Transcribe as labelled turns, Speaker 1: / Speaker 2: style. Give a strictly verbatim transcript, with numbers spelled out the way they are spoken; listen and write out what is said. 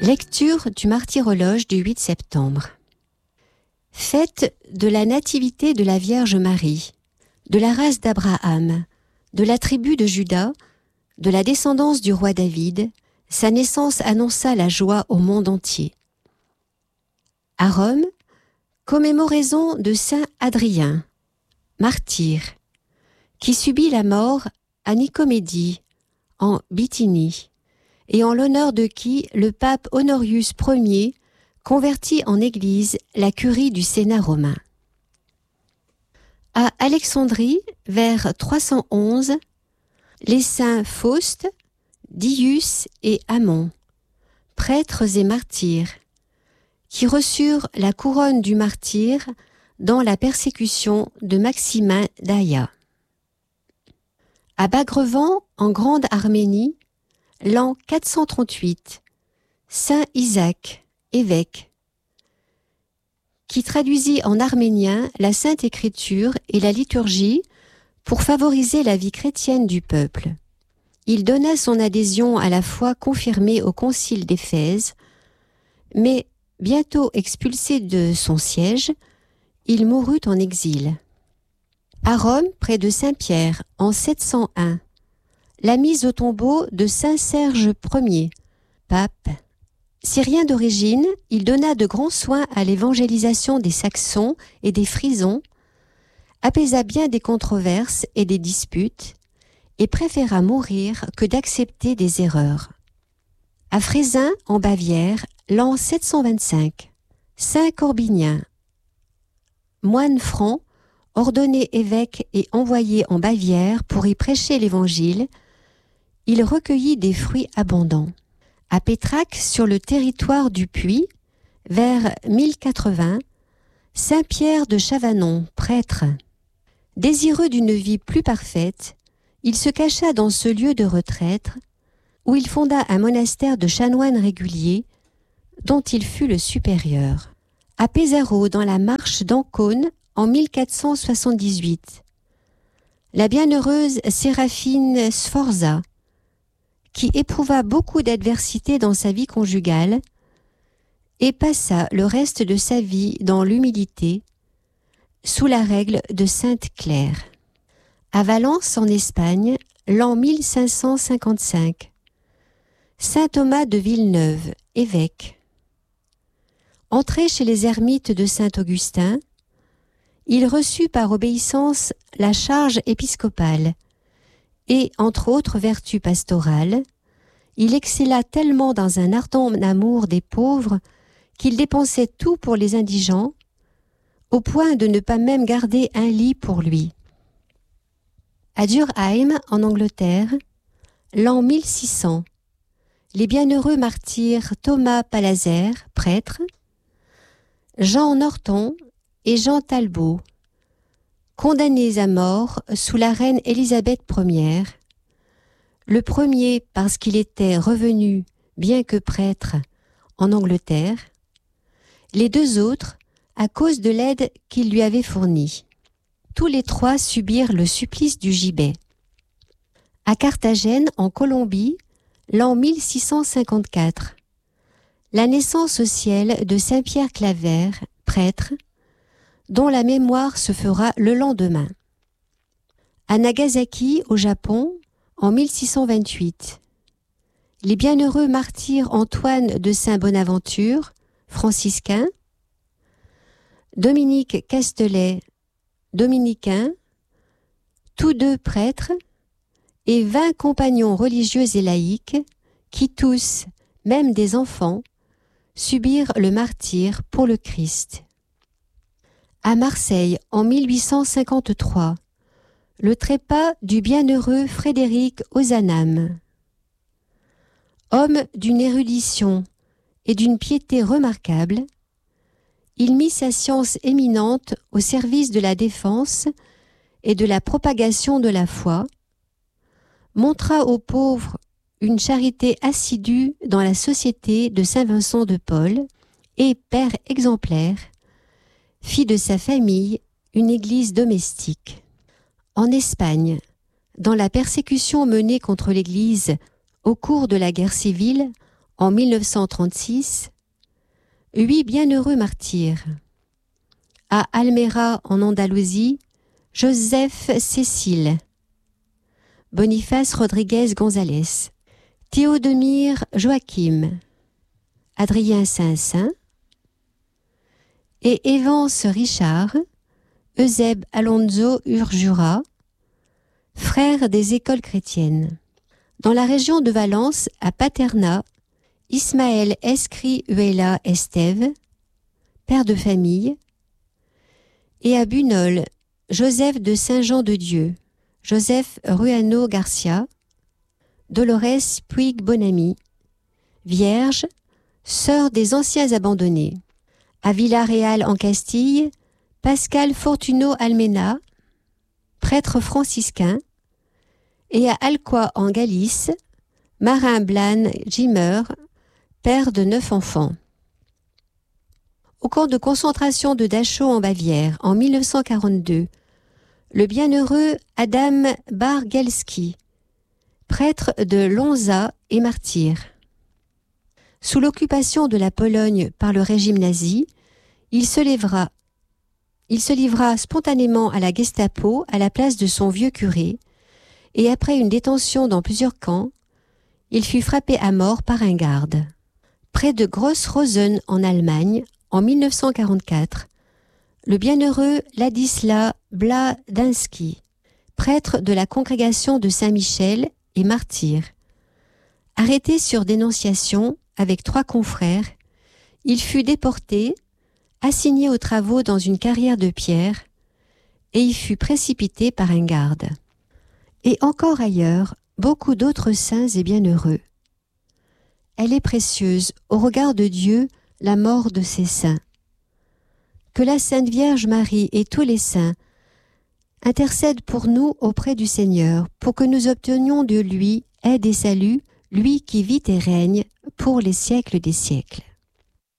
Speaker 1: Lecture du martyrologe du huit septembre. Fête de la nativité de la Vierge Marie, de la race d'Abraham, de la tribu de Juda, de la descendance du roi David, sa naissance annonça la joie au monde entier. À Rome, commémoraison de saint Adrien, martyr, qui subit la mort à Nicomédie, en Bithynie, et en l'honneur de qui le pape Honorius Ier convertit en église la curie du Sénat romain. À Alexandrie, vers trois cent onze, les saints Faust, Dius et Amon, prêtres et martyrs, qui reçurent la couronne du martyr dans la persécution de Maximin d'Aïa. À Bagrevant, en Grande Arménie, l'an quatre cent trente-huit, saint Isaac, évêque, qui traduisit en arménien la Sainte Écriture et la liturgie pour favoriser la vie chrétienne du peuple. Il donna son adhésion à la foi confirmée au concile d'Éphèse, mais bientôt expulsé de son siège, il mourut en exil. À Rome, près de Saint-Pierre, en sept cent un, la mise au tombeau de saint Serge Ier, pape. Syrien d'origine, il donna de grands soins à l'évangélisation des Saxons et des Frisons, apaisa bien des controverses et des disputes, et préféra mourir que d'accepter des erreurs. À Frézin, en Bavière, l'an sept cent vingt-cinq, saint Corbinien, moine franc, ordonné évêque et envoyé en Bavière pour y prêcher l'Évangile, il recueillit des fruits abondants. À Pétrac, sur le territoire du Puy, vers mille quatre-vingts, saint Pierre de Chavanon, prêtre. Désireux d'une vie plus parfaite, il se cacha dans ce lieu de retraite, où il fonda un monastère de chanoines réguliers, dont il fut le supérieur. À Pesaro, dans la marche d'Ancône, en mille quatre cent soixante-dix-huit, la bienheureuse Séraphine Sforza, qui éprouva beaucoup d'adversité dans sa vie conjugale et passa le reste de sa vie dans l'humilité, sous la règle de Sainte Claire. À Valence, en Espagne, l'an mille cinq cent cinquante-cinq, saint Thomas de Villeneuve, évêque. Entré chez les ermites de Saint-Augustin, il reçut par obéissance la charge épiscopale et, entre autres vertus pastorales, il excella tellement dans un ardent amour des pauvres qu'il dépensait tout pour les indigents, au point de ne pas même garder un lit pour lui. À Durham, en Angleterre, l'an mille six cents, les bienheureux martyrs Thomas Palazère, prêtre, Jean Norton et Jean Talbot, condamnés à mort sous la reine Élisabeth Première, le premier parce qu'il était revenu, bien que prêtre, en Angleterre, les deux autres à cause de l'aide qu'il lui avait fournie. Tous les trois subirent le supplice du gibet. À Carthagène, en Colombie, l'an mille six cent cinquante-quatre, la naissance au ciel de saint Pierre Claver, prêtre, dont la mémoire se fera le lendemain. À Nagasaki, au Japon, en mille six cent vingt-huit, les bienheureux martyrs Antoine de Saint-Bonaventure, franciscain, Dominique Castelet, dominicain, tous deux prêtres, et vingt compagnons religieux et laïcs, qui tous, même des enfants, subirent le martyre pour le Christ. À Marseille, en mille huit cent cinquante-trois, le trépas du bienheureux Frédéric Ozanam. Homme d'une érudition et d'une piété remarquable, il mit sa science éminente au service de la défense et de la propagation de la foi, montra aux pauvres une charité assidue dans la société de Saint-Vincent de Paul et, père exemplaire, fit de sa famille une église domestique. En Espagne, dans la persécution menée contre l'église au cours de la guerre civile en mille neuf cent trente-six, huit bienheureux martyrs. À Almera, en Andalousie, Joseph Cécile, Boniface Rodriguez González, Théodomir Joachim, Adrien Saint-Saint et Évance Richard, Eusèbe Alonso Urjura, frères des écoles chrétiennes. Dans la région de Valence, à Paterna, Ismaël Escri Uela Estève, père de famille, et à Bunol, Joseph de Saint-Jean-de-Dieu, Joseph Ruano Garcia, Dolores Puig Bonamy, vierge, sœur des anciens abandonnés. À Villarreal en Castille, Pascal Fortuno Almena, prêtre franciscain, et à Alcoy en Galice, Marin Blan Gimmer, père de neuf enfants. Au camp de concentration de Dachau en Bavière, en mille neuf cent quarante-deux, le bienheureux Adam Bargelski, prêtre de Lonza et martyr. Sous l'occupation de la Pologne par le régime nazi, il se livra, il se livra spontanément à la Gestapo à la place de son vieux curé, et après une détention dans plusieurs camps, il fut frappé à mort par un garde. Près de Grossrosen en Allemagne, en mille neuf cent quarante-quatre, le bienheureux Ladislas Bladinski, prêtre de la congrégation de Saint-Michel et martyr. Arrêté sur dénonciation avec trois confrères, il fut déporté, assigné aux travaux dans une carrière de pierre, et y fut précipité par un garde. Et encore ailleurs, beaucoup d'autres saints et bienheureux. Elle est précieuse au regard de Dieu, la mort de ces saints. Que la Sainte Vierge Marie et tous les saints intercèdent pour nous auprès du Seigneur, pour que nous obtenions de lui aide et salut, lui qui vit et règne pour les siècles des siècles.